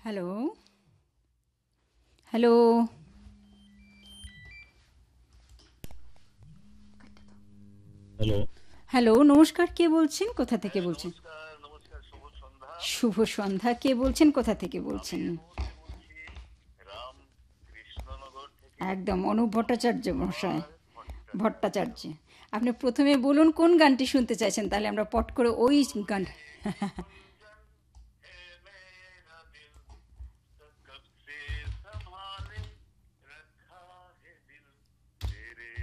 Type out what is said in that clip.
Hello, hello, hello. Hello, নমস্কার, কে বলছেন, কোথা থেকে হ্যাঁ, বলছেন? নমস্কার, নমস্কার, শুভ সন্ধ্যা। শুভ সন্ধ্যা, কে বলছেন, কোথা থেকে আমি বলছেন? এই মুহূর্তে বলছি রাম কৃষ্ণনগর থেকে একদম অনুপ ভট্টাচার্য মশাই, অনুপকুমার ভট্টাচার্য। ভট্টাচার্য। আপনি প্রথমে বলুন কোন গানটি শুনতে চাইছেন, তাহলে আমরা পট করে ওই গান। বলছি